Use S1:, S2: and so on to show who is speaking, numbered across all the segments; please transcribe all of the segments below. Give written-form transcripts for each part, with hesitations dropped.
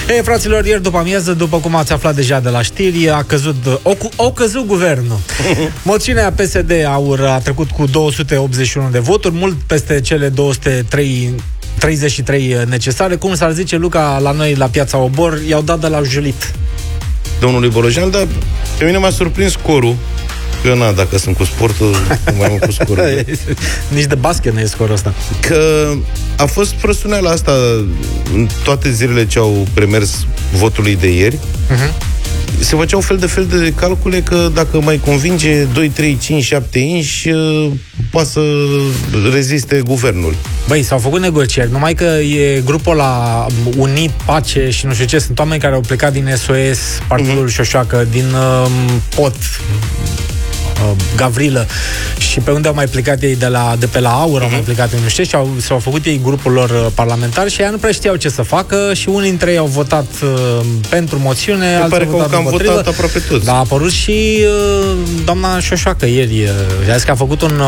S1: Fraților, ieri după amiază, după cum ați aflat deja de la știri, au căzut guvernul. Moțiunea PSD AUR a trecut cu 281 de voturi, mult peste cele 233 necesare. Cum s-ar zice, Luca, la noi la Piața Obor i-au dat de la julit
S2: domnului Bolojan, dar pe mine m-a surprins scorul. Că dacă sunt cu sportul, mai mult cu scorul.
S1: Nici de basket nu e scorul ăsta.
S2: Că a fost prăsuneala asta în toate zilele ce au premers votului de ieri. Se făceau fel de calcule că dacă mai convinge 2, 3, 5, 7 inși, poate să reziste guvernul.
S1: Băi, s-au făcut negocieri, numai că e grupul ăla Unit, Pace și nu știu ce, sunt oameni care au plecat din SOS, Partidul Șoșoacă, din POT, Gavrilă, și pe unde au mai plecat ei de pe la AUR, au mai plecat nu știu, și s-au făcut ei grupul lor parlamentar și ei nu prea știau ce să facă și unii dintre ei au votat pentru moțiune, alții au votat împotrivă.
S2: Votat aproape toți.
S1: Dar a apărut și doamna Șoșoacă ieri, a zis că a făcut un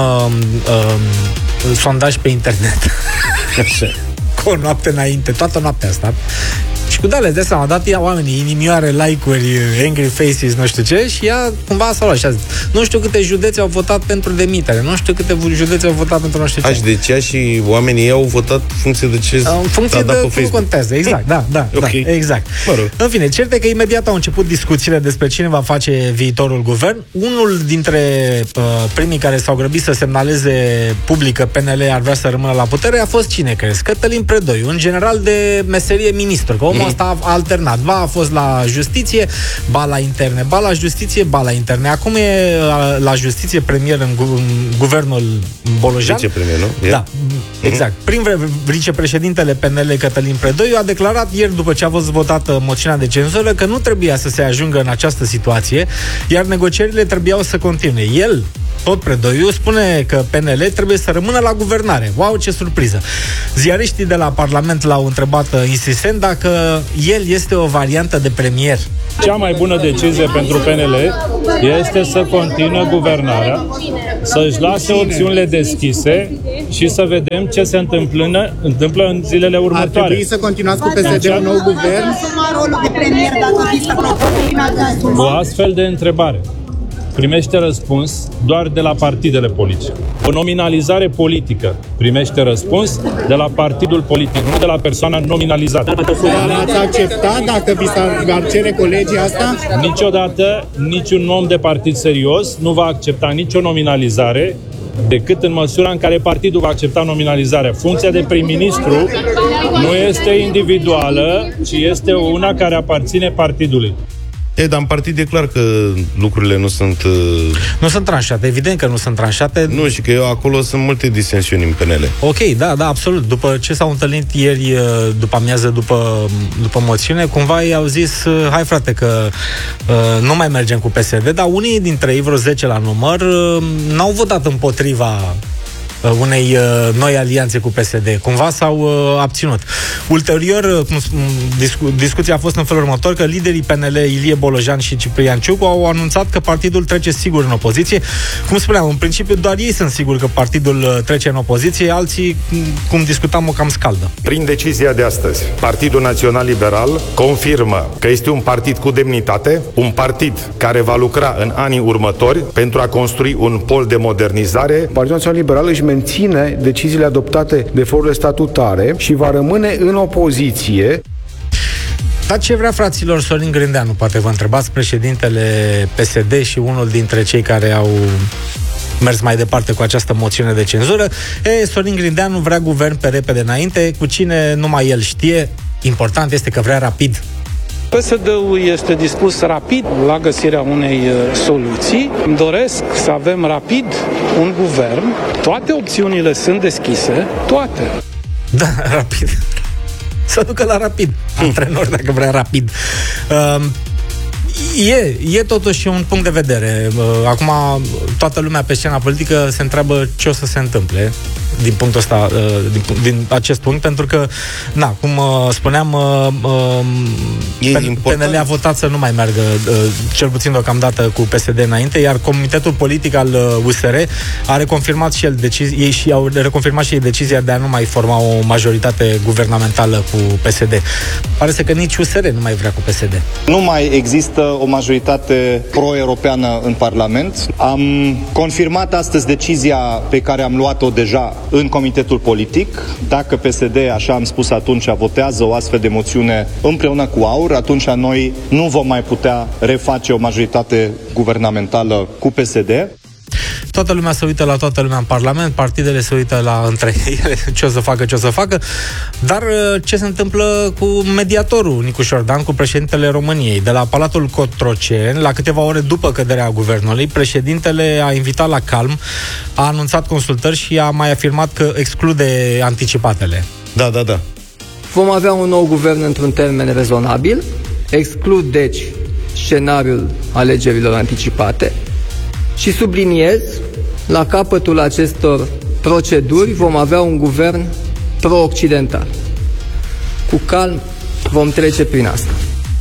S1: sondaj pe internet cu o noapte înainte, toată noaptea asta. Și cu de-alea, de seama, a dat ea oamenii inimioare, like-uri, angry faces, nu știu ce, și ea cumva s-a luat și a zis, nu știu câte județe au votat pentru demitere, nu știu câte județe au votat pentru nu știu ce.
S2: Deci ea și oamenii ei au votat în funcție de ce
S1: în funcție de cum contează, exact, da,
S2: okay.
S1: Exact. În fine, cert e că imediat au început discuțiile despre cine va face viitorul guvern. Unul dintre primii care s-au grăbit să semnaleze public că PNL ar vrea să rămână la putere a fost cine, crezi? Cătălin Predoiu, un general de meserie ministru, că omul ăsta a alternat. Ba a fost la justiție, ba la interne, ba la justiție, ba la interne. Acum e la justiție premier în guvernul Bolojan.
S2: Vicepremier, nu?
S1: Da, exact. Prim vicepreședintele PNL Cătălin Predoiu a declarat ieri, după ce a fost votată moțiunea de cenzură, că nu trebuia să se ajungă în această situație, iar negocierile trebuiau să continue. El, tot Predoiu, spune că PNL trebuie să rămână la guvernare. Wow, ce surpriză! Ziariștii de la Parlament l-au întrebat insistent dacă el este o variantă de premier.
S3: Cea mai bună decizie pentru PNL este să continue guvernarea, să-și lase opțiunile deschise și să vedem ce se întâmplă în zilele următoare.
S4: Ar trebui să continuați cu PSD un nou guvern?
S3: O astfel de întrebare primește răspuns doar de la partidele politice. O nominalizare politică primește răspuns de la partidul politic, nu de la persoana nominalizată.
S4: Ați acceptat dacă vi s-ar cere colegii asta?
S3: Niciodată niciun om de partid serios nu va accepta nicio nominalizare decât în măsura în care partidul va accepta nominalizarea. Funcția de prim-ministru nu este individuală, ci este una care aparține partidului.
S2: Dar în partid e clar că lucrurile nu sunt...
S1: Nu sunt tranșate, evident că nu sunt tranșate.
S2: Nu, și că acolo sunt multe disensiuni în PNL.
S1: Ok, da, absolut. După ce s-au întâlnit ieri, după amiază, după moțiune, cumva ei au zis, hai frate, că nu mai mergem cu PSD, dar unii dintre ei, vreo 10 la număr, n-au votat împotriva unei noi alianțe cu PSD. Cumva s-au abținut. Ulterior, discuția a fost în felul următor, că liderii PNL, Ilie Bolojan și Ciprian Ciucu, au anunțat că partidul trece sigur în opoziție. Cum spuneam, în principiu doar ei sunt siguri că partidul trece în opoziție, alții, cum discutam, o cam scaldă.
S5: Prin decizia de astăzi, Partidul Național Liberal confirmă că este un partid cu demnitate, un partid care va lucra în anii următori pentru a construi un pol de modernizare.
S6: Partidul Național Liberal își menține deciziile adoptate de forurile statutare și va rămâne în opoziție.
S1: Dar ce vrea, fraților, Sorin Grindeanu? Poate vă întrebați, președintele PSD și unul dintre cei care au mers mai departe cu această moțiune de cenzură. Sorin Grindeanu vrea guvern pe repede înainte, cu cine numai el știe. Important este că vrea rapid.
S7: PSD-ul este dispus rapid la găsirea unei soluții. Îmi doresc să avem rapid un guvern. Toate opțiunile sunt deschise, toate.
S1: Da, rapid. Să ducă la rapid. Antrenor, dacă vrea rapid. E totuși un punct de vedere. Acum toată lumea pe scena politică se întreabă ce o să se întâmple. din punctul ăsta, din acest punct, pentru că, cum spuneam, PNL a votat să nu mai meargă, cel puțin deocamdată, cu PSD înainte, iar Comitetul Politic al USR a reconfirmat și au reconfirmat și ei decizia de a nu mai forma o majoritate guvernamentală cu PSD. Pare să că nici USR nu mai vrea cu PSD.
S8: Nu mai există o majoritate pro-europeană în Parlament. Am confirmat astăzi decizia pe care am luat-o deja în Comitetul Politic. Dacă PSD, așa am spus atunci, votează o astfel de moțiune împreună cu AUR, atunci noi nu vom mai putea reface o majoritate guvernamentală cu PSD.
S1: Toată lumea se uită la toată lumea în Parlament, partidele se uită la între ele ce o să facă, dar ce se întâmplă cu mediatorul Nicu Șordan, cu președintele României? De la Palatul Cotroceni, la câteva ore după căderea guvernului, președintele a invitat la calm, a anunțat consultări și a mai afirmat că exclude anticipatele.
S2: Da.
S9: Vom avea un nou guvern într-un termen rezonabil, exclud deci scenariul alegerilor anticipate și subliniez, la capătul acestor proceduri vom avea un guvern pro-occidental. Cu calm vom trece prin asta.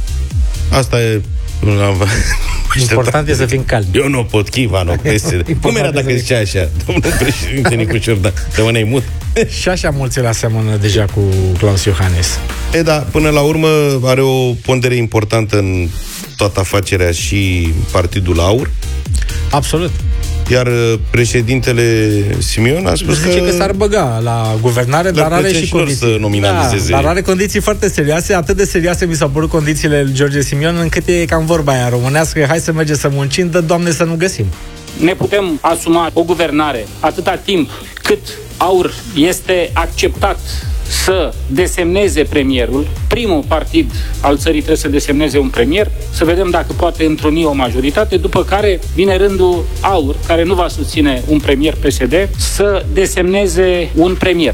S2: Asta e...
S1: Important e să fim calmi.
S2: Eu nu pot chiva, nu. Cum era dacă zicea așa? Domnul președinte Nicu Șordan, rămâne-i mut.
S1: Și așa mulți le asemănă deja cu Klaus Iohannis.
S2: Până la urmă are o pondere importantă în toată afacerea și Partidul AUR.
S1: Absolut.
S2: Iar președintele Simion a spus
S1: că s-ar băga la guvernare, dar are și condiții.
S2: Să nominalizeze.
S1: Dar are condiții foarte serioase, atât de serioase mi s-au părut condițiile lui George Simion, încât e cam vorba aia românească, hai să mergem să muncim, dă Doamne să nu găsim.
S10: Ne putem asuma o guvernare atâta timp cât AUR este acceptat să desemneze premierul. Primul partid al țării trebuie să desemneze un premier, să vedem dacă poate întruni o majoritate, după care vine rândul AUR, care nu va susține un premier PSD, să desemneze un premier.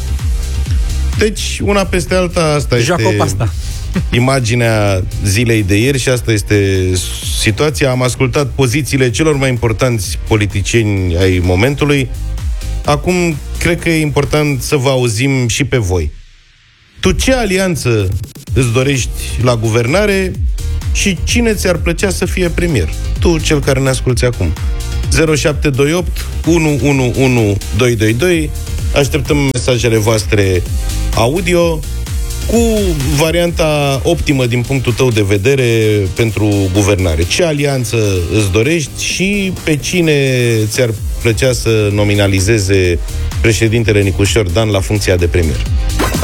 S2: Deci, una peste alta, asta
S1: Joacă
S2: este
S1: pasta.
S2: Imaginea zilei de ieri și asta este situația. Am ascultat pozițiile celor mai importanți politicieni ai momentului. Acum, cred că e important să vă auzim și pe voi. Tu ce alianță îți dorești la guvernare și cine ți-ar plăcea să fie premier? Tu, cel care ne asculți acum. 0728 111222. Așteptăm mesajele voastre audio cu varianta optimă din punctul tău de vedere pentru guvernare. Ce alianță îți dorești și pe cine ți-ar plăcea să nominalizeze președintele Nicu Șordan la funcția de premier?